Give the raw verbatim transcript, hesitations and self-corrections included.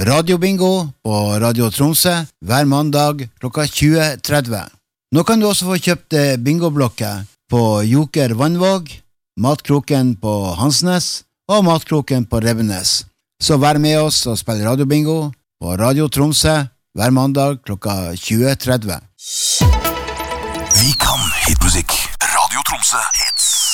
radiobingo på Radio Tromsø hver mandag klokka tjue tretti. Nå kan du også få kjøpt bingoblokker på Joker Vannvåg, Matkroken på Hansnes og Matkroken på Rebbenes. Så vær med oss og spill radiobingo på Radio Tromsø hver mandag klokka tjue tretti. Vi kan hitmusikk. Radio Tromsø hits.